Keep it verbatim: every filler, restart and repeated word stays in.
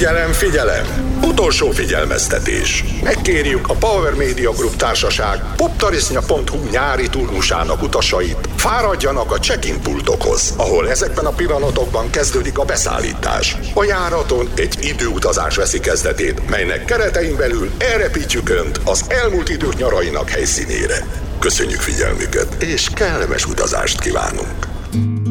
Figyelem, figyelem! Utolsó figyelmeztetés. Megkérjük a Power Media Group társaság poptarisznya pont hu nyári turnusának utasait, fáradjanak a check-in pultokhoz, ahol ezekben a pillanatokban kezdődik a beszállítás. A járaton egy időutazás veszi kezdetét, melynek keretein belül elrepítjük Önt az elmúlt idők nyarainak helyszínére. Köszönjük figyelmüket, és kellemes utazást kívánunk!